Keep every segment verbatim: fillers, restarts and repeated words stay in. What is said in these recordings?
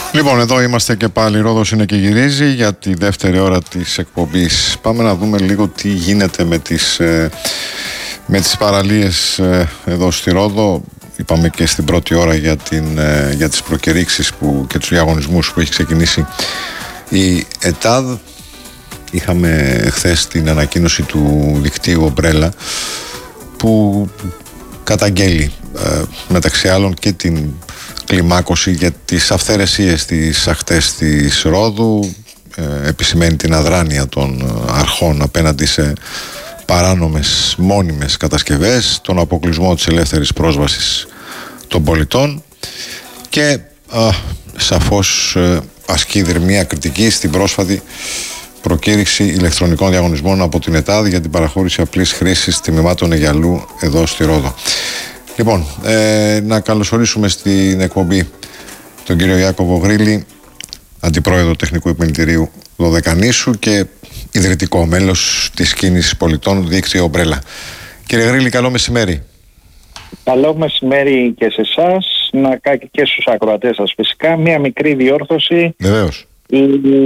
Λοιπόν, εδώ είμαστε και πάλι. Ρόδος είναι και γυρίζει για τη δεύτερη ώρα της εκπομπής. Πάμε να δούμε λίγο τι γίνεται με τις, με τις παραλίες εδώ στη Ρόδο. Είπαμε και στην πρώτη ώρα για, την, για τις προκηρύξεις που, και τους διαγωνισμούς που έχει ξεκινήσει η ΕΤΑΔ. Είχαμε χθες την ανακοίνωση του δικτύου Ομπρέλα που καταγγέλει ε, μεταξύ άλλων και την κλιμάκωση για τις αυθαιρεσίες στις ακτές της Ρόδου, ε, επισημαίνει την αδράνεια των αρχών απέναντι σε παράνομες μόνιμες κατασκευές, τον αποκλεισμό της ελεύθερης πρόσβασης των πολιτών και ε, σαφώς ε, ασκεί δερμία κριτική στην πρόσφατη προκήρυξη ηλεκτρονικών διαγωνισμών από την ΕΤΑΔ για την παραχώρηση απλής χρήσης τμήματων Αιγιαλού εδώ στη Ρόδο. Λοιπόν, ε, να καλωσορίσουμε στην εκπομπή τον κύριο Ιάκωβο Γρήλη, αντιπρόεδρο Τεχνικού Επιμελητηρίου Δωδεκανήσου και ιδρυτικό μέλος της Κίνησης Πολιτών Δίκτυο Ομπρέλα. Κύριε Γρήλη, καλό μεσημέρι. Καλό μεσημέρι και σε εσάς, να και στους ακροατές σας φυσικά. Μία μικρή διόρθωση. Βεβαίως. Η,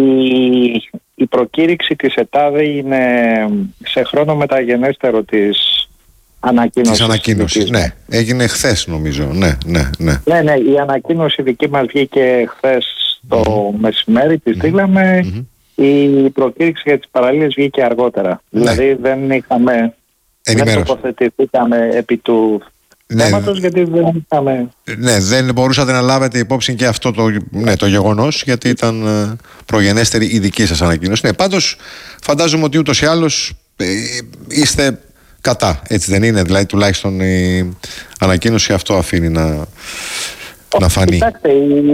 η προκήρυξη της ΕΤΑΔ είναι σε χρόνο μεταγενέστερο της ανακοίνωσης. Της ανακοίνωσης, ναι. Έγινε χθες νομίζω. Ναι, ναι, ναι. Ναι, ναι. Η ανακοίνωση δική μας βγήκε χθες το mm-hmm. μεσημέρι, τη στείλαμε. Mm-hmm. Η προκήρυξη για τις παραλίες βγήκε αργότερα. Ναι. Δηλαδή δεν είχαμε... Ενημέρωση. Δεν τοποθετηθήκαμε επί του... Ναι, γιατί δεν, είχαμε... ναι, δεν μπορούσατε να λάβετε υπόψη και αυτό το, ναι, το γεγονός, γιατί ήταν προγενέστερη η δική σας ανακοίνωση. Ναι, πάντως φαντάζομαι ότι ούτως ή άλλως ε, είστε κατά, έτσι δεν είναι? Δηλαδή τουλάχιστον η ανακοίνωση αυτό αφήνει να, να φανεί. Κοιτάξτε,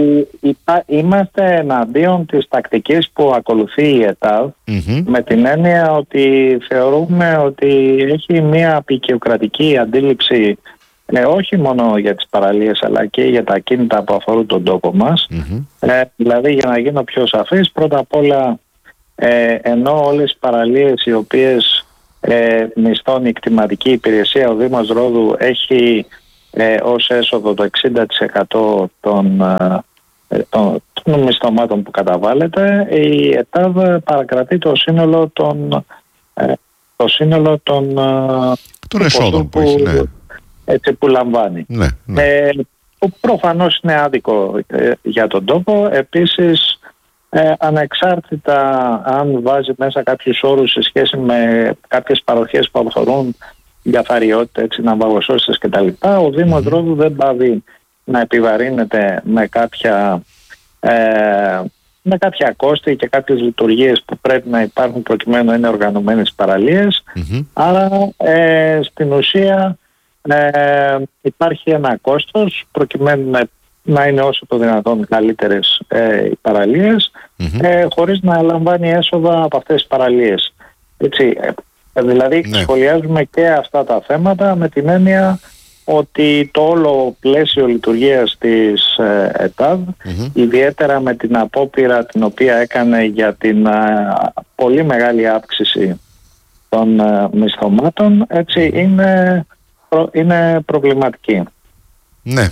είμαστε εναντίον της τακτικής που ακολουθεί η ΕΤΑΔ, mm-hmm. με την έννοια ότι θεωρούμε ότι έχει μια απεικιοκρατική αντίληψη, Ε, όχι μόνο για τις παραλίες αλλά και για τα ακίνητα που αφορούν τον τόπο μας. Mm-hmm. Ε, δηλαδή, για να γίνω πιο σαφής, πρώτα απ' όλα ε, ενώ όλες οι παραλίες οι οποίες ε, μισθώνει η κτηματική υπηρεσία, ο Δήμος Ρόδου έχει ε, ως έσοδο το εξήντα τοις εκατό των, ε, των, των μισθωμάτων που καταβάλλεται, η ΕΤΑΔ παρακρατεί το σύνολο των, ε, το σύνολο των, των εσόδων που, που έχει, ναι. Έτσι, που λαμβάνει. Ναι, ναι. Ε, που προφανώς είναι άδικο ε, για τον τόπο. Επίσης, ε, ανεξάρτητα αν βάζει μέσα κάποιους όρους σε σχέση με κάποιες παροχές που αφορούν διαφαριότητα, έτσι, ναυαγοσώστες κτλ., ο Δήμος mm-hmm. Ρόδου δεν πάβει να επιβαρύνεται με κάποια, ε, με κάποια κόστη και κάποιες λειτουργίες που πρέπει να υπάρχουν προκειμένου να είναι οργανωμένες παραλίες. Mm-hmm. Άρα, ε, στην ουσία, Ε, υπάρχει ένα κόστος προκειμένου να, να είναι όσο το δυνατόν καλύτερες ε, οι παραλίες, mm-hmm. ε, χωρίς να λαμβάνει έσοδα από αυτές τις παραλίες. Έτσι, ε, δηλαδή ναι. σχολιάζουμε και αυτά τα θέματα με την έννοια ότι το όλο πλαίσιο λειτουργίας της ε, ΕΤΑΔ, mm-hmm. ιδιαίτερα με την απόπειρα την οποία έκανε για την ε, πολύ μεγάλη αύξηση των ε, μισθωμάτων, έτσι, είναι... είναι προβληματική. Ναι.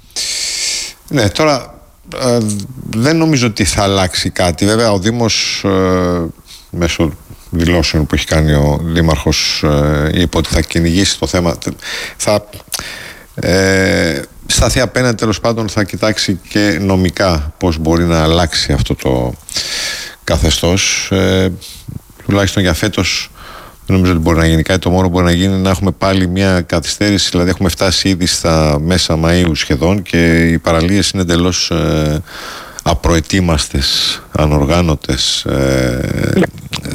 Ναι, τώρα ε, δεν νομίζω ότι θα αλλάξει κάτι. Βέβαια ο Δήμος ε, μέσω δηλώσεων που έχει κάνει ο Δήμαρχος ε, είπε ότι θα κυνηγήσει το θέμα. Θα ε, σταθεί απέναντι, τέλος πάντων θα κοιτάξει και νομικά πώς μπορεί να αλλάξει αυτό το καθεστώς. Ε, τουλάχιστον για φέτος δεν νομίζω ότι μπορεί να γίνει κάτι. Το μόνο που μπορεί να γίνει είναι να έχουμε πάλι μια καθυστέρηση. Δηλαδή, έχουμε φτάσει ήδη στα μέσα Μαΐου σχεδόν και οι παραλίες είναι εντελώς ε, απροετοίμαστες, ανοργάνωτες ε, ε,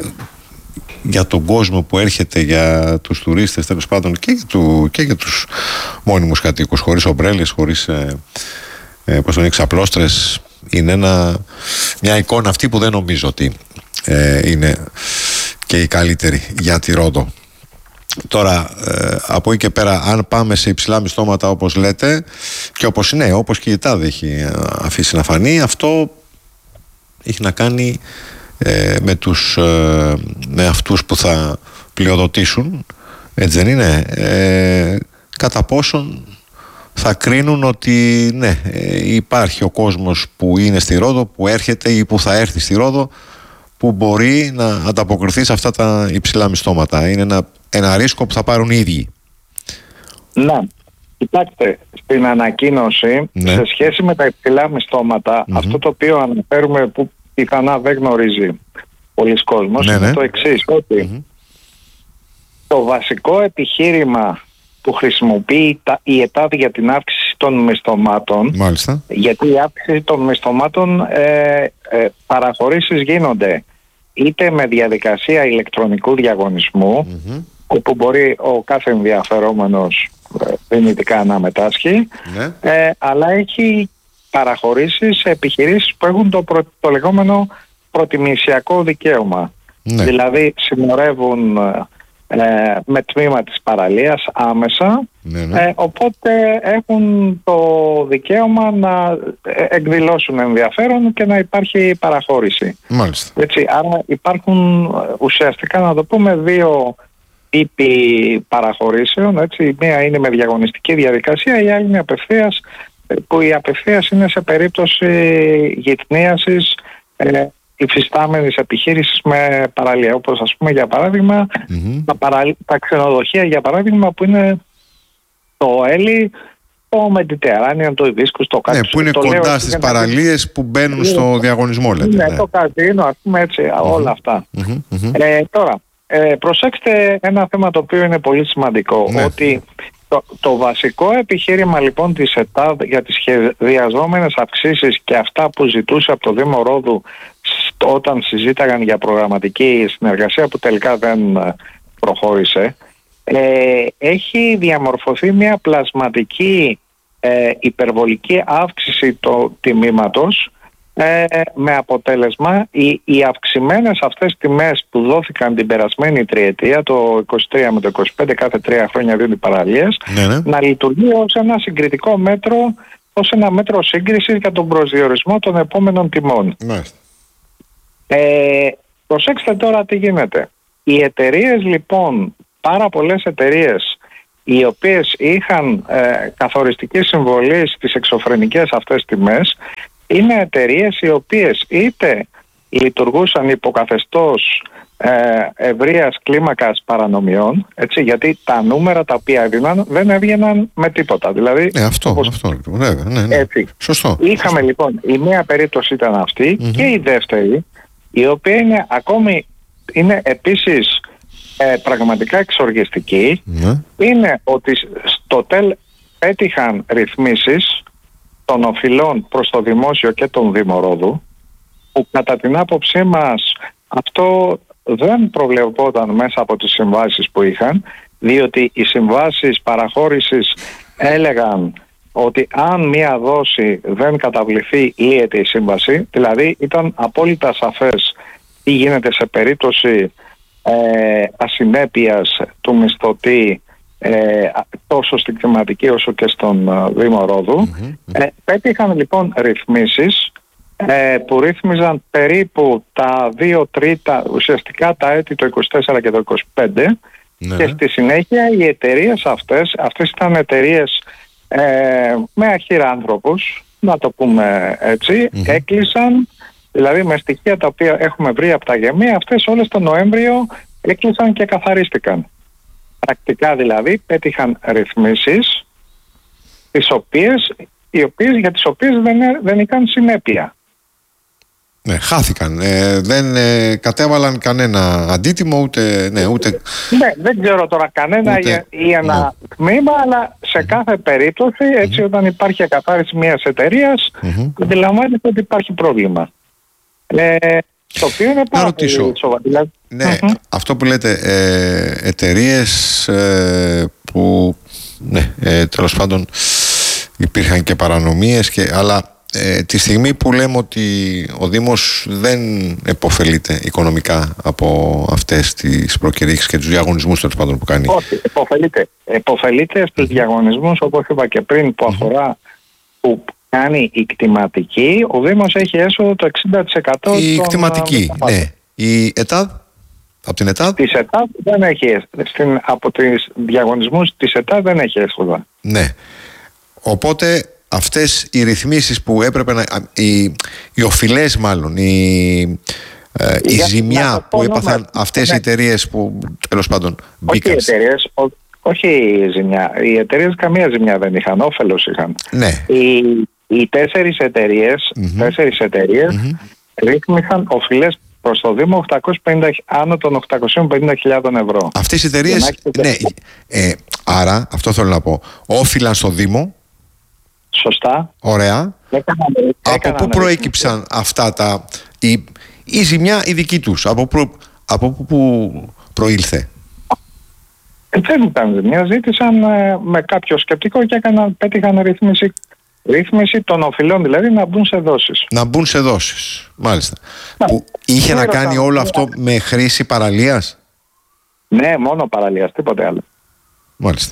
για τον κόσμο που έρχεται, για τους τουρίστες τέλος πάντων και για, του, και για τους μόνιμους κατοίκους, χωρίς ομπρέλες, χωρίς ε, ε, πώς τον εξαπλώστρες. Είναι ένα, μια εικόνα αυτή που δεν νομίζω ότι ε, είναι και η καλύτερη για τη Ρόδο. Τώρα, ε, από εκεί και πέρα, αν πάμε σε υψηλά μισθώματα όπως λέτε και όπως είναι, όπως και η ΕΤΑΔ έχει αφήσει να φανεί, αυτό έχει να κάνει ε, με, τους, ε, με αυτούς που θα πλειοδοτήσουν, έτσι δεν είναι, ε, κατά πόσον θα κρίνουν ότι ναι, υπάρχει ο κόσμος που είναι στη Ρόδο, που έρχεται ή που θα έρθει στη Ρόδο, που μπορεί να ανταποκριθεί σε αυτά τα υψηλά μισθώματα. Είναι ένα, ένα ρίσκο που θα πάρουν οι ίδιοι. Ναι. Κοιτάξτε, στην ανακοίνωση, ναι, σε σχέση με τα υψηλά μισθώματα, mm-hmm. αυτό το οποίο αναφέρουμε που πιθανά δεν γνωρίζει πολλοί κόσμος, ναι, είναι ναι. το εξής, ότι mm-hmm. το βασικό επιχείρημα που χρησιμοποιεί τα, η ΕΤΑΔ για την αύξηση των μισθωμάτων, μάλιστα, γιατί η αύξηση των μισθωμάτων ε, ε, παραχωρήσεις γίνονται είτε με διαδικασία ηλεκτρονικού διαγωνισμού, mm-hmm. όπου μπορεί ο κάθε ενδιαφερόμενος δυνητικά να μετάσχει, ναι. ε, αλλά έχει παραχωρήσεις σε επιχειρήσεις που έχουν το, προ, το λεγόμενο προτιμησιακό δικαίωμα. Ναι. Δηλαδή συμμορεύουν ε, με τμήμα της παραλίας άμεσα, ναι, ναι. Ε, οπότε έχουν το δικαίωμα να εκδηλώσουν ενδιαφέρον και να υπάρχει παραχώρηση. Μάλιστα. Έτσι, άρα υπάρχουν ουσιαστικά, να το πούμε, δύο τύποι παραχωρήσεων, έτσι. Η μία είναι με διαγωνιστική διαδικασία, η άλλη είναι απευθείας, που η απευθείας είναι σε περίπτωση γυτνίασης ε, υφιστάμενης επιχείρησης με παραλία, όπως ας πούμε για παράδειγμα mm-hmm. τα, παρα... τα ξενοδοχεία για παράδειγμα που είναι το Έλλη, το Μεντιτεράνιο, το Ιβίσκους, το Κάτσο. Ναι, που είναι κοντά στις παραλίες που μπαίνουν στο διαγωνισμό, λέτε. Ναι, ναι. το Καζίνο, ας πούμε, έτσι, mm-hmm. όλα αυτά. Mm-hmm. Mm-hmm. Ε, τώρα, Ε, προσέξτε ένα θέμα το οποίο είναι πολύ σημαντικό, ναι. ότι το, το βασικό επιχείρημα λοιπόν της ΕΤΑΔ για τις σχεδιαζόμενες αυξήσεις και αυτά που ζητούσε από το Δήμο Ρόδου όταν συζήταγαν για προγραμματική συνεργασία που τελικά δεν προχώρησε, ε, έχει διαμορφωθεί μια πλασματική ε, υπερβολική αύξηση του τιμήματος, Ε, με αποτέλεσμα οι, οι αυξημένες αυτές τιμές που δόθηκαν την περασμένη τριετία, το είκοσι τρία με το είκοσι πέντε, κάθε τρία χρόνια δίνουν οι παραλίες, ναι, ναι. να λειτουργεί ως ένα συγκριτικό μέτρο, ως ένα μέτρο σύγκρισης για τον προσδιορισμό των επόμενων τιμών. Ναι. Ε, προσέξτε τώρα τι γίνεται. Οι εταιρείες λοιπόν, πάρα πολλές εταιρείες οι οποίες είχαν ε, καθοριστική συμβολή στις εξωφρενικές αυτές τιμές, είναι εταιρείες οι οποίες είτε λειτουργούσαν υποκαθεστώς ε, ευρείας κλίμακας παρανομιών, έτσι, γιατί τα νούμερα τα οποία έδιναν δεν έβγαιναν με τίποτα. Δηλαδή, ναι, αυτό, όπως, αυτό ναι, ναι, ναι. Έτσι. Σωστό. Είχαμε σωστό. λοιπόν, η μία περίπτωση ήταν αυτή mm-hmm. και η δεύτερη, η οποία είναι ακόμη, είναι επίσης ε, πραγματικά εξοργιστική, mm-hmm. είναι ότι στο ΤΕΛ έτυχαν ρυθμίσεις των οφειλών προς το δημόσιο και τον Δήμο Ρόδου, που κατά την άποψή μας αυτό δεν προβλεπόταν μέσα από τις συμβάσεις που είχαν, διότι οι συμβάσεις παραχώρησης έλεγαν ότι αν μία δόση δεν καταβληθεί λύεται η σύμβαση, δηλαδή ήταν απόλυτα σαφές τι γίνεται σε περίπτωση ε, ασυνέπειας του μισθωτή, Ε, τόσο στην κτηματική όσο και στον uh, Δήμο Ρόδου. Mm-hmm. Ε, πέτυχαν λοιπόν ρυθμίσεις ε, που ρύθμιζαν περίπου τα δύο τρίτα, ουσιαστικά τα έτη το είκοσι τέσσερα και το είκοσι πέντε, mm-hmm. και στη συνέχεια οι εταιρείες αυτές, αυτές ήταν εταιρείες ε, με αχυράνθρωπους, να το πούμε έτσι, mm-hmm. έκλεισαν, δηλαδή με στοιχεία τα οποία έχουμε βρει από τα γεμία, αυτές όλες τον Νοέμβριο έκλεισαν και καθαρίστηκαν. Πρακτικά δηλαδή πέτυχαν ρυθμίσεις τις οποίες, οι οποίες, για τις οποίες δεν, δεν είχαν συνέπεια. Ναι, χάθηκαν. Ε, δεν ε, κατέβαλαν κανένα αντίτιμο ούτε... Ναι, ούτε... ναι, δεν ξέρω τώρα κανένα ούτε... ή ένα ναι. τμήμα, αλλά σε κάθε περίπτωση έτσι mm-hmm. όταν υπάρχει εκαθάριση μιας εταιρείας mm-hmm. αντιλαμβάνεται ότι υπάρχει πρόβλημα. Ε, το οποίο είναι πάρα πολύ σοβαρό. Δηλαδή, ναι, mm-hmm. αυτό που λέτε, ε, εταιρείες ε, που ναι, ε, τέλος πάντων υπήρχαν και παρανομίες, και, αλλά ε, τη στιγμή που λέμε ότι ο Δήμος δεν επωφελείται οικονομικά από αυτές τις προκηρύξεις και τους διαγωνισμούς τέλος πάντων που κάνει. Όχι, επωφελείται. Επωφελείται στους mm-hmm. διαγωνισμούς, όπως είπα και πριν, που αφορά που κάνει η κτηματική. Ο Δήμος έχει έσοδο το εξήντα τοις εκατό. Η των... κτηματική, ναι. Η ΕΤΑΔ, από την ΕΤΑΔ. Της ΕΤΑΔ δεν έχει, στην, από τις διαγωνισμούς της ΕΤΑΔ δεν έχει έσοδα. Ναι. Οπότε αυτές οι ρυθμίσεις που έπρεπε να... Οι, οι οφειλές μάλλον, η, ε, η ζημιά που έπαθαν αυτές ναι. οι εταιρείες που τέλος πάντων μπήκαν... Όχι οι εταιρείες, ό, όχι η ζημιά. Οι εταιρείες καμία ζημιά δεν είχαν, όφελος είχαν. Ναι. Οι, οι τέσσερις εταιρείες, mm-hmm. τέσσερις εταιρείες mm-hmm. ρύθμισαν οφειλές προς το Δήμο οκτακόσιες πενήντα, άνω των οκτακόσιες πενήντα χιλιάδες ευρώ. Αυτές οι εταιρείες, ναι, ε, άρα αυτό θέλω να πω, όφυλαν στο Δήμο. Σωστά. Ωραία. Έκαναν, από έκαναν πού προέκυψαν ρύθμιση. Αυτά τα, η, η ζημιά η δική τους, από πού από που προήλθε? Ε, δεν ήταν ζημιά, ζήτησαν ε, με κάποιο σκεπτικό και έκαναν, πέτυχαν ρύθμιση. Ρύθμιση των οφειλών, δηλαδή να μπουν σε δόσεις. Να μπουν σε δόσεις, μάλιστα. Να, που είχε να κάνει όλο ναι. αυτό με χρήση παραλίας. Ναι, μόνο παραλίας, τίποτε άλλο. Μάλιστα.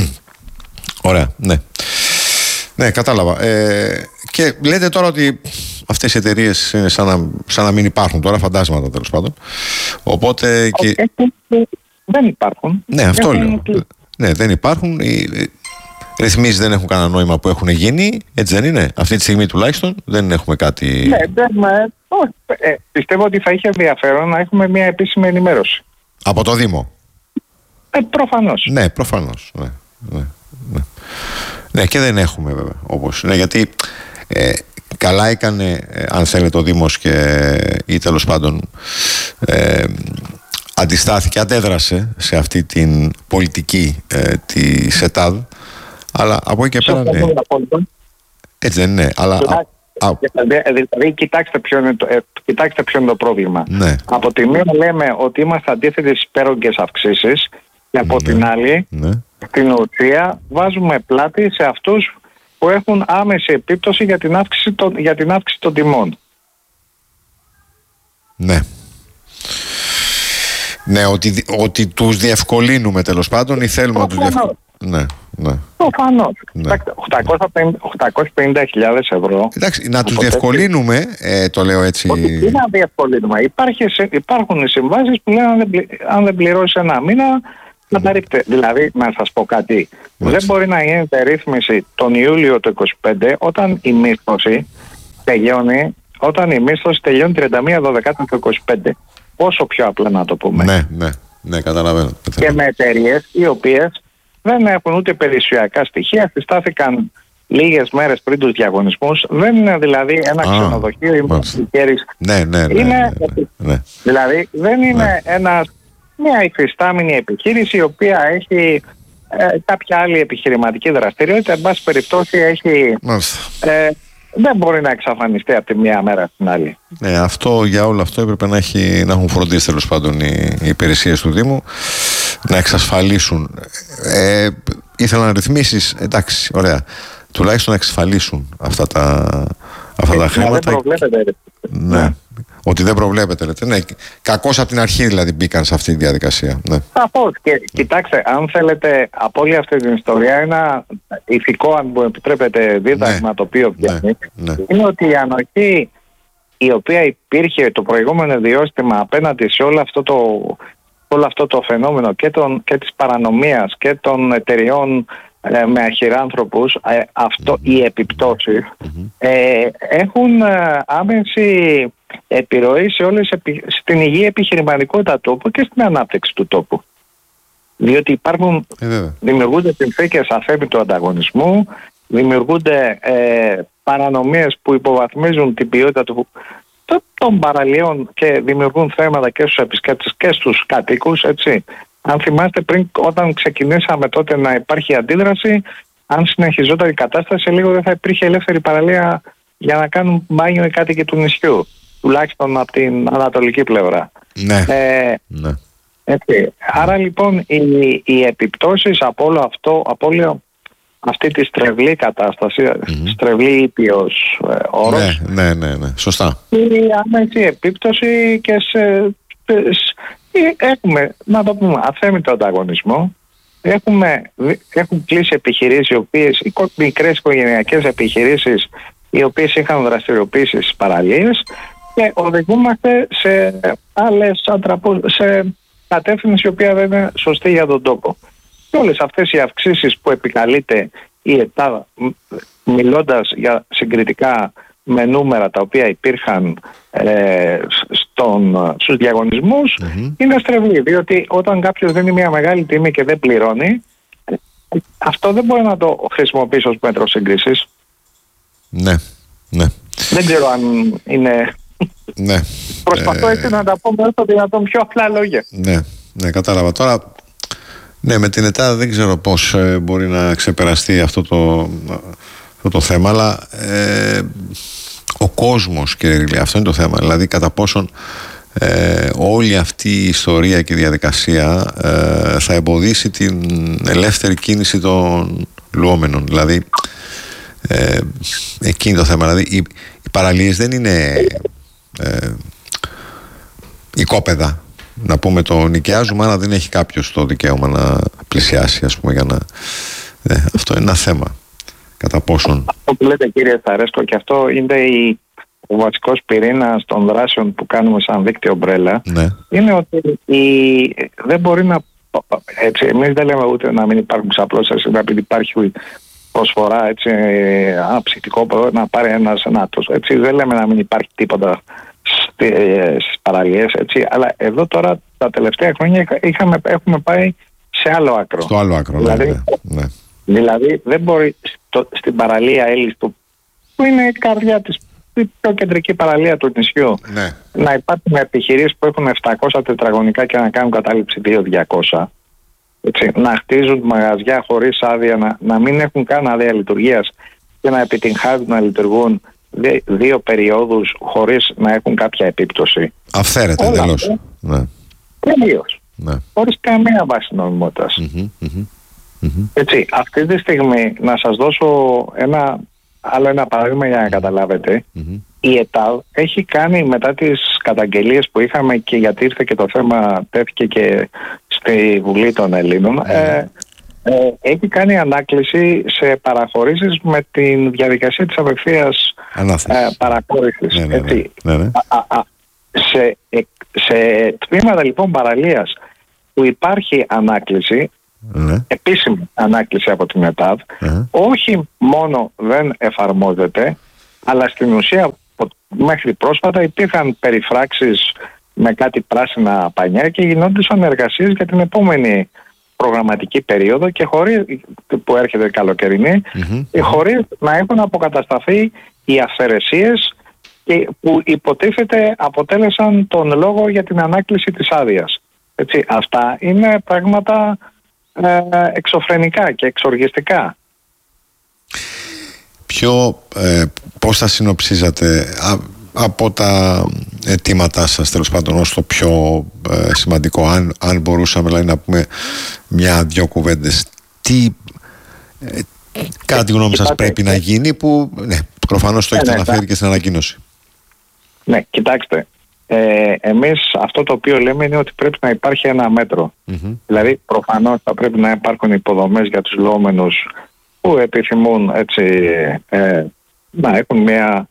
Ωραία, ναι. Ναι, κατάλαβα. Ε, και λέτε τώρα ότι αυτές οι εταιρείες είναι σαν να, σαν να μην υπάρχουν τώρα, φαντάσματα τέλος πάντων. Οπότε και... Okay. Δεν υπάρχουν. Ναι, αυτό λέω. Ναι, δεν υπάρχουν. Οι ρυθμίσεις δεν έχουν κανένα νόημα που έχουν γίνει. Έτσι δεν είναι? Αυτή τη στιγμή τουλάχιστον δεν έχουμε κάτι... Ναι, δεν, όχι, ε, πιστεύω ότι θα είχε ενδιαφέρον να έχουμε μια επίσημη ενημέρωση. Από το Δήμο? Ε, προφανώς. Ναι, προφανώς. Ναι, ναι, ναι. ναι, και δεν έχουμε βέβαια. Όπως, ναι, γιατί ε, καλά έκανε, ε, αν θέλετε, ο Δήμος και, ή τέλος πάντων ε, αντιστάθηκε, αντέδρασε σε αυτή την πολιτική ε, της ΕΤΑΔ. Αλλά από εκεί και πέρα, ναι. Έτσι δεν είναι? Αλλά... Α, δηλαδή, κοιτάξτε ποιο, είναι το, ε, κοιτάξτε ποιο είναι το πρόβλημα. Ναι. Από τη μία λέμε ότι είμαστε αντίθετοι στις υπέρογγες αυξήσεις και από ναι. την άλλη, ναι. στην ουσία βάζουμε πλάτη σε αυτούς που έχουν άμεση επίπτωση για την αύξηση των, για την αύξηση των τιμών. Ναι. Ναι, ότι, ότι τους διευκολύνουμε τέλος πάντων ή θέλουμε να τους διευκολύνουμε. Ναι, ναι. Προφανώς. Ναι. οκτακόσιες πενήντα χιλιάδες ευρώ. Εντάξει, να τους διευκολύνουμε, ε, το λέω έτσι. Όχι, τι να διευκολύνουμε. Υπάρχει, υπάρχουν οι συμβάσεις που λένε αν δεν, αν δεν πληρώσει ένα μήνα, να τα ρίχνετε. Δηλαδή, να σας πω κάτι. Μάλιστα. Δεν μπορεί να γίνεται ρύθμιση τον Ιούλιο του είκοσι πέντε όταν η μίσθωση τελειώνει, όταν η μίσθωση τελειώνει τριάντα μία δωδεκάτου του είκοσι πέντε. Πόσο πιο απλά να το πούμε. Ναι, ναι, ναι, καταλαβαίνω. Και με εταιρείες οι οποίες δεν έχουν ούτε περιουσιακά στοιχεία, συστάθηκαν λίγες μέρες πριν τους διαγωνισμούς. Δεν είναι δηλαδή ένα Α, ξενοδοχείο ή μουσικέρης. Ναι, ναι, ναι, είναι, ναι, ναι. Δηλαδή δεν είναι ναι. ένα, μια υφιστάμενη επιχείρηση η οποία έχει ε, κάποια άλλη επιχειρηματική δραστηριότητα. Εν πάση περιπτώσει έχει... Ε, δεν μπορεί να εξαφανιστεί από τη μία μέρα στην άλλη. Ναι, αυτό, για όλο αυτό έπρεπε να, έχει, να έχουν φροντίσει τέλος πάντων οι, οι υπηρεσίες του Δήμου να εξασφαλίσουν. Ε, ήθελαν ρυθμίσεις, εντάξει, ωραία. Τουλάχιστον να εξασφαλίσουν αυτά τα, αυτά ε, τα χρήματα. Δεν προβλέπετε. Ναι. ναι. Ότι δεν προβλέπετε, λέτε. Ναι, κακώς από την αρχή δηλαδή μπήκαν σε αυτή τη διαδικασία. Ναι. Σαφώς. Και κοιτάξτε, αν θέλετε από όλη αυτή την ιστορία, ένα ηθικό, αν μου επιτρέπετε, δίδαγμα ναι. το οποίο πιάνει, ναι. ναι. είναι ότι η ανοχή η οποία υπήρχε το προηγούμενο διάστημα απέναντι σε όλο αυτό το, όλο αυτό το φαινόμενο και, τον, και της παρανομίας και των εταιριών ε, με αχυράνθρωπους, ε, αυτό, mm-hmm. οι επιπτώσεις mm-hmm. ε, έχουν ε, άμεση επιρροή σε όλες, στην υγιή επιχειρηματικότητα τόπου και στην ανάπτυξη του τόπου. Διότι υπάρχουν, ε, δημιουργούνται συνθήκες αθέμητου ανταγωνισμού, δημιουργούνται ε, παρανομίες που υποβαθμίζουν την ποιότητα του, των παραλίων και δημιουργούν θέματα και στους επισκέπτες και στους κατοίκους, έτσι. Αν θυμάστε πριν, όταν ξεκινήσαμε τότε να υπάρχει αντίδραση, αν συνεχιζόταν η κατάσταση, λίγο δεν θα υπήρχε ελεύθερη παραλία για να κάνουν μπάνιο οι κάτοικοι του νησιού. Τουλάχιστον από την ανατολική πλευρά. Ναι. Ε, ναι. Έτσι. Άρα λοιπόν οι, οι επιπτώσεις από όλο αυτό, από όλη αυτή τη στρεβλή κατάσταση, mm-hmm. στρεβλή ήπιος ε, όρος, ναι, ναι, ναι, ναι, σωστά. Η άμεση επίπτωση και σε, σε, έχουμε, να το πούμε, αθέμητο ανταγωνισμό. Έχουμε, έχουν κλείσει επιχειρήσεις, οι οποίες, οι μικρές οικογενειακές επιχειρήσεις, οι οποίες είχαν δραστηριοποιήσει στις παραλίες και οδηγούμαστε σε άλλες αντραπο, σε κατεύθυνση η οποία δεν είναι σωστή για τον τόπο. Και όλες αυτές οι αυξήσεις που επικαλείται η ΕΤΑΔ, μιλώντας για συγκριτικά με νούμερα τα οποία υπήρχαν ε, στον, στους διαγωνισμούς, mm-hmm. είναι στρεβλή, διότι όταν κάποιος δίνει μια μεγάλη τιμή και δεν πληρώνει, αυτό δεν μπορεί να το χρησιμοποιήσει ως μέτρο σύγκρισης. Ναι, ναι. Δεν ξέρω αν είναι... Ναι. Προσπαθώ έτσι ε... να τα πω με όσο δυνατόν πιο απλά λόγια. Ναι, ναι, κατάλαβα. Τώρα, ναι, με την ΕΤΑΔ δεν ξέρω πώς ε, μπορεί να ξεπεραστεί αυτό το, αυτό το θέμα, αλλά ε, ο κόσμος, κύριε Ριλή, αυτό είναι το θέμα. Δηλαδή, κατά πόσον ε, όλη αυτή η ιστορία και η διαδικασία ε, θα εμποδίσει την ελεύθερη κίνηση των λουόμενων. Δηλαδή, ε, εκείνη το θέμα. Δηλαδή, οι, οι παραλίες δεν είναι ε, οικόπεδα. Να πούμε το νοικιάζουμε, αλλά δεν έχει κάποιος το δικαίωμα να πλησιάσει, ας πούμε, για να... Ε, αυτό είναι ένα θέμα. Κατά πόσον... Αυτό που λέτε, κύριε Θαρέσκο, και αυτό είναι η, ο βασικός πυρήνας των δράσεων που κάνουμε σαν δίκτυο Ομπρέλα. Ναι. Είναι ότι η, δεν μπορεί να... Έτσι, εμείς δεν λέμε ούτε να μην υπάρχουν ξαπλώσεις, επειδή υπάρχει προσφορά, έτσι, ένα ψυχικό να πάρει ένας νάτος. Έτσι, δεν λέμε να μην υπάρχει τίποτα στις παραλίες, έτσι, αλλά εδώ τώρα τα τελευταία χρόνια είχαμε, έχουμε πάει σε άλλο άκρο. Στο άλλο άκρο, δηλαδή, ναι, ναι, ναι. Δηλαδή δεν μπορεί στο, στην παραλία Έλιστου, που είναι η καρδιά της, η πιο κεντρική παραλία του νησιού, ναι, να υπάρχουν επιχειρήσεις που έχουν επτακόσια τετραγωνικά και να κάνουν κατάληψη δύο χιλιάδες διακόσια, έτσι, να χτίζουν μαγαζιά χωρίς άδεια, να, να μην έχουν καν άδεια λειτουργίας και να επιτυγχάνουν να λειτουργούν δύο περιόδους χωρίς να έχουν κάποια επίπτωση. Αυθαίρετα εντελώς. Ναι. Τελείως. Ναι. Χωρίς καμία βάση νομιμότητας. Mm-hmm, mm-hmm, mm-hmm. Έτσι, αυτή τη στιγμή να σας δώσω ένα άλλο ένα παράδειγμα για να καταλάβετε. Mm-hmm. Η ΕΤΑΔ έχει κάνει, μετά τις καταγγελίες που είχαμε, και γιατί ήρθε και το θέμα, τέθηκε και στη Βουλή των Ελλήνων, mm-hmm. ε, Ε, έχει κάνει ανάκληση σε παραχωρήσεις με τη διαδικασία της απευθείας ε, παραχώρησης. Ναι, ναι, ναι, ναι, ναι. Α, α, α, σε, ε, σε τμήματα λοιπόν παραλίας που υπάρχει ανάκληση, ναι, επίσημη ανάκληση από την ΕΤΑΔ, ναι, όχι μόνο δεν εφαρμόζεται, αλλά στην ουσία μέχρι πρόσφατα υπήρχαν περιφράξεις με κάτι πράσινα πανιά και γινόντουσαν εργασίες για την επόμενη προγραμματική περίοδο και χωρίς, που έρχεται καλοκαιρινή, mm-hmm. χωρίς να έχουν αποκατασταθεί οι αφαιρεσίες που υποτίθεται αποτέλεσαν τον λόγο για την ανάκληση της άδειας. Έτσι, αυτά είναι πράγματα ε, εξωφρενικά και εξοργιστικά. Ποιο, ε, πώς θα συνοψίζατε α, από τα αιτήματά σας, τέλος πάντων, ως το πιο ε, σημαντικό, αν, αν μπορούσαμε δηλαδή, να πούμε μια-δυο κουβέντες, τι ε, κατά τη γνώμη σας πρέπει να γίνει, που ναι, προφανώς το έχετε ναι, αναφέρει ναι. και στην ανακοίνωση. Ναι, κοιτάξτε, ε, εμείς αυτό το οποίο λέμε είναι ότι πρέπει να υπάρχει ένα μέτρο. Mm-hmm. Δηλαδή προφανώς θα πρέπει να υπάρχουν υποδομές για τους λοόμενους που επιθυμούν, έτσι, ε, να έχουν μια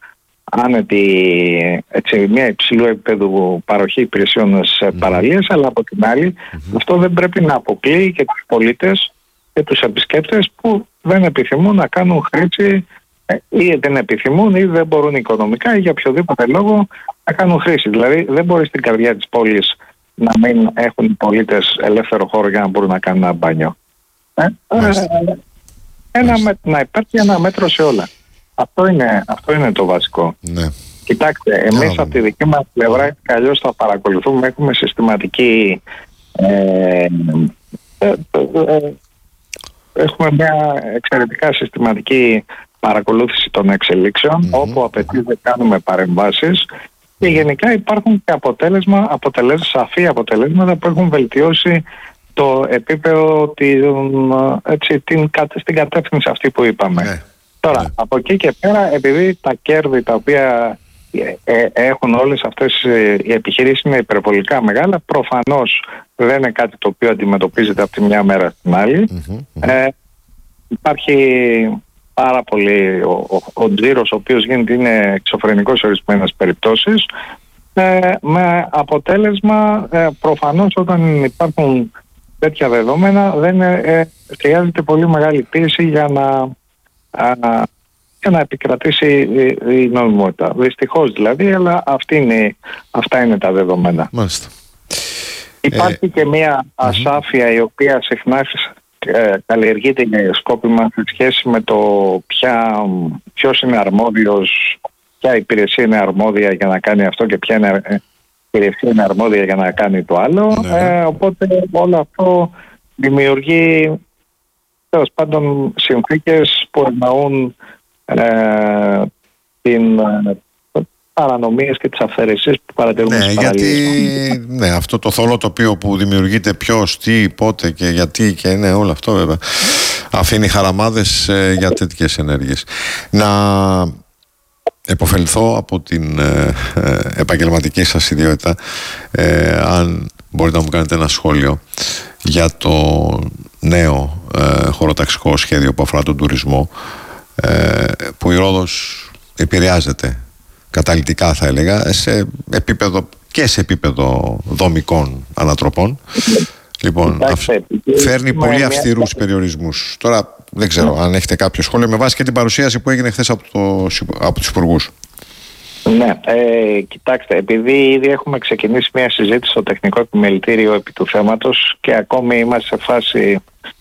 άνετη, έτσι, μια υψηλού επίπεδου παροχή υπηρεσιών σε mm-hmm. παραλίες, αλλά από την άλλη mm-hmm. αυτό δεν πρέπει να αποκλείει και τους πολίτες και τους επισκέπτες που δεν επιθυμούν να κάνουν χρήση ή δεν επιθυμούν ή δεν μπορούν οικονομικά ή για οποιοδήποτε λόγο να κάνουν χρήση. Δηλαδή δεν μπορεί στην καρδιά της πόλης να μην έχουν οι πολίτες ελεύθερο χώρο για να μπορούν να κάνουν ένα μπάνιο. Ε, ε, ένα, με, να υπάρχει ένα μέτρο σε όλα. Αυτό είναι, αυτό είναι το βασικό. Ναι. Κοιτάξτε, εμείς yeah. από τη δική μας πλευρά αλλιώς θα παρακολουθούμε, έχουμε συστηματική ε, ε, ε, ε, έχουμε μια εξαιρετικά συστηματική παρακολούθηση των εξελίξεων, mm-hmm. όπου απαιτείται κάνουμε παρεμβάσεις και γενικά υπάρχουν και αποτέλεσμα, αποτελέσματα, σαφή αποτελέσματα που έχουν βελτιώσει το επίπεδο την, έτσι, την, στην κατεύθυνση αυτή που είπαμε. Yeah. Τώρα, yeah. από εκεί και πέρα, επειδή τα κέρδη τα οποία ε, έχουν όλες αυτές οι επιχειρήσεις είναι υπερβολικά μεγάλα, προφανώς δεν είναι κάτι το οποίο αντιμετωπίζεται από τη μια μέρα στην άλλη. Mm-hmm. Ε, υπάρχει πάρα πολύ, ο, ο, ο τζίρος ο οποίος γίνεται είναι εξωφρενικός σε ορισμένες περιπτώσεις, ε, με αποτέλεσμα ε, προφανώς όταν υπάρχουν τέτοια δεδομένα δεν ε, χρειάζεται πολύ μεγάλη πίεση για να α, για να επικρατήσει η, η νομιμότητα. Δυστυχώς δηλαδή, αλλά αυτή είναι, αυτά είναι τα δεδομένα. Μάλιστα. Υπάρχει ε, και μια ασάφεια mm-hmm. η οποία συχνά ε, καλλιεργείται για σκόπιμα σε σχέση με το ποια, ποιος είναι αρμόδιος, ποια υπηρεσία είναι αρμόδια για να κάνει αυτό και ποια είναι, ε, υπηρεσία είναι αρμόδια για να κάνει το άλλο. Mm-hmm. Ε, οπότε όλο αυτό δημιουργεί τέλος πάντων συνθήκες που ευνοούν ε, την ε, παρανομίες και τις αυθαιρεσίες που παρατηρούμε. Ναι, γιατί ναι, αυτό το θολό τοπίο που δημιουργείται ποιος, τι, πότε και γιατί και ναι, όλο αυτό βέβαια αφήνει χαραμάδες ε, για τέτοιες ενέργειες. Να επωφεληθώ από την ε, ε, επαγγελματική σας ιδιότητα, ε, αν μπορείτε να μου κάνετε ένα σχόλιο για το νέο ε, χωροταξικό σχέδιο που αφορά τον τουρισμό, ε, που η Ρόδος επηρεάζεται καταλυτικά, θα έλεγα, σε επίπεδο και σε επίπεδο δομικών ανατροπών. Λοιπόν, φέρνει πολύ αυστηρούς περιορισμούς. Τώρα δεν ξέρω αν έχετε κάποιο σχόλιο με βάση και την παρουσίαση που έγινε χθες από, το, από τους υπουργούς. Ναι, ε, κοιτάξτε, επειδή ήδη έχουμε ξεκινήσει μια συζήτηση στο τεχνικό επιμελητήριο επί του θέματος και ακόμη είμαστε σε φάση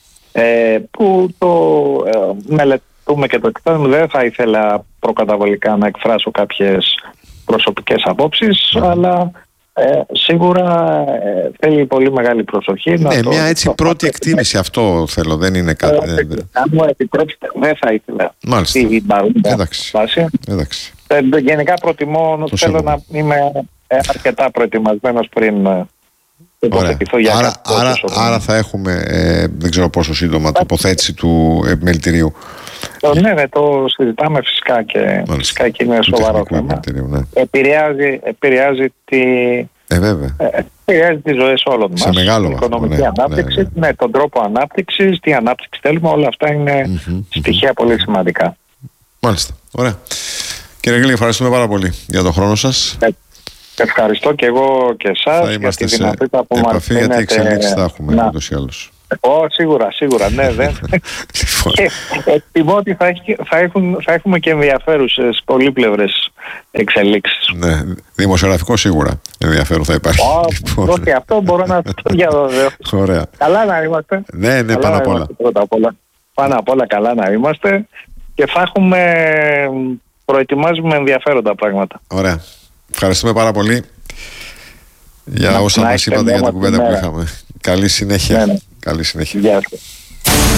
ε, που το ε, μελετούμε και το εκτιμούμε, δεν θα ήθελα προκαταβολικά να εκφράσω κάποιες προσωπικές απόψεις, mm. αλλά ε, σίγουρα ε, θέλει πολύ μεγάλη προσοχή. Ναι, να το, μια έτσι το, πρώτη το, εκτίμηση, αυτό θέλω, δεν είναι κάτι. Ε, αν μου επιτρέψετε, δεν θα ήθελα την παρούσα φάση. Εντάξει. Ε, γενικά προτιμώ, το θέλω να είμαι αρκετά προετοιμασμένος πριν τοποθετηθώ για άρα, κάτι. Άρα, άρα θα έχουμε, ε, δεν ξέρω πόσο σύντομα, τοποθέτηση του επιμελητηρίου. Το, ναι, ναι, το συζητάμε φυσικά και, φυσικά και είναι σοβαρό θέμα. Ναι. Επηρεάζει, επηρεάζει, τη, ε, βέβαια. ε, επηρεάζει τις ζωές όλων μας. Σε μεγάλο την οικονομική ναι, ανάπτυξη, ναι, ναι. ναι, τον τρόπο ανάπτυξης, τι ανάπτυξη θέλουμε, όλα αυτά είναι mm-hmm, στοιχεία mm-hmm. πολύ σημαντικά. Μάλιστα, ωραία. Κύριε Γκλή, ευχαριστούμε πάρα πολύ για τον χρόνο σας. Ε, ευχαριστώ και εγώ και εσάς για τη δυνατότητα που μας δίνετε. Γιατί εξελίξεις θα έχουμε να... ούτως ή άλλως. Ω, σίγουρα, σίγουρα, ναι, δεν. Και εκτιμώ ότι θα, έχει, θα, έχουν, θα έχουμε και ενδιαφέρουσες πολύπλευρες εξελίξεις. Ναι, δημοσιογραφικό σίγουρα ενδιαφέρον θα υπάρχει. Ω, λοιπόν. Όχι, αυτό μπορώ να το διαβεβαιώσω. Ωραία. Καλά να είμαστε. Ναι, ναι, πάνω απ' όλα. Πάνω απ' όλα καλά να είμαστε και θα έχουμε, προετοιμάζουμε ενδιαφέροντα πράγματα. Ωραία. Ευχαριστούμε πάρα πολύ για όσα μας είπατε για την κουβέντα που είχαμε. Καλή συνέχεια. Ναι, ναι. Καλή συνέχεια. Γεια σας.